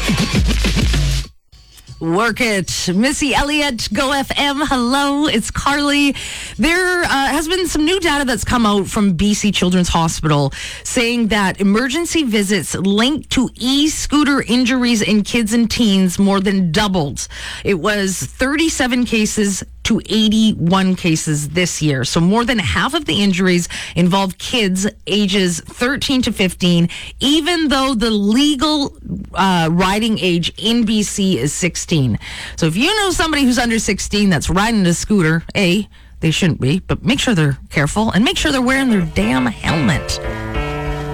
Work it. Missy Elliott, Go FM. Hello, it's Carly. There has been some new data that's come out from BC Children's Hospital saying that emergency visits linked to e-scooter injuries in kids and teens more than doubled. It was 37 cases to 81 cases this year. So more than half of the injuries involve kids ages 13 to 15, even though the legal riding age in BC is 16. So if you know somebody who's under 16 that's riding a scooter, they shouldn't be, but make sure they're careful and make sure they're wearing their damn helmet.